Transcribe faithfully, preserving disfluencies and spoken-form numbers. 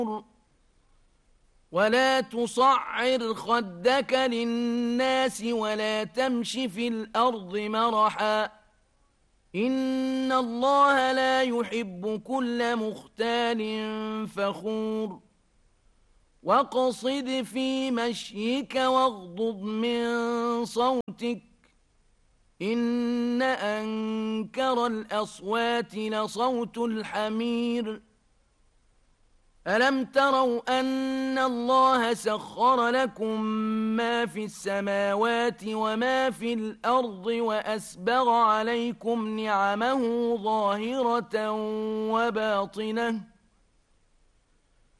ولا تصعر خدك للناس ولا تمش في الأرض مرحا إن الله لا يحب كل مختال فخور واقصد في مشيك واغضض من صوتك إن أنكر الأصوات لصوت الحمير ألم تروا أن الله سخر لكم ما في السماوات وما في الأرض وأسبغ عليكم نعمه ظاهرة وباطنة